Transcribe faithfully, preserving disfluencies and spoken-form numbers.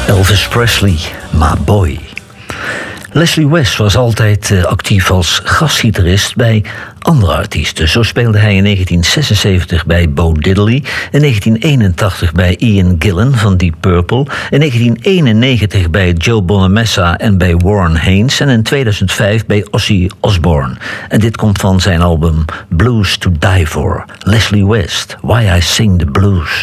Elvis Presley, My Boy. Leslie West was altijd uh, actief als gastgitarist bij andere artiesten. Zo speelde hij in negentien zesenzeventig bij Bo Diddley, in negentien eenentachtig bij Ian Gillan van Deep Purple, in negentien eenennegentig bij Joe Bonamassa en bij Warren Haynes en in tweeduizend vijf bij Ozzy Osbourne. En dit komt van zijn album Blues to Die For. Leslie West, Why I Sing the Blues.